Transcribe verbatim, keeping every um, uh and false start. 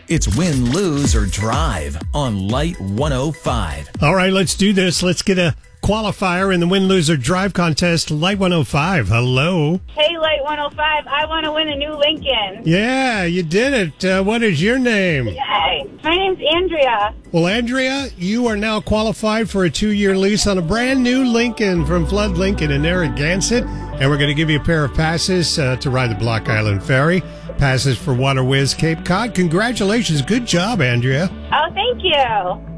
It's win, lose, or drive on Light one oh five. All right, let's do this. Let's get a qualifier in the win, lose, or drive contest. Light one oh five, hello. Hey, Light one oh five, I want to win a new Lincoln. Yeah, you did it. Uh, what is your name? Yay. My name's Andrea. Well, Andrea, you are now qualified for a two-year lease on a brand new Lincoln from Flood Lincoln in Narragansett. And we're going to give you a pair of passes uh, to ride the Block Island Ferry. Passes for Water Whiz Cape Cod. Congratulations. Good job, Andrea. Oh, thank you.